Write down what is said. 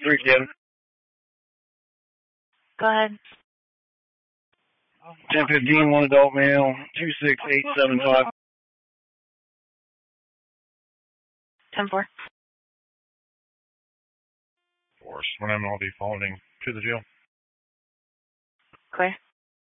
310. Go ahead. 1015, one adult male, 26875. 10-4. Force, when I'm all defaulting to the jail. Clear.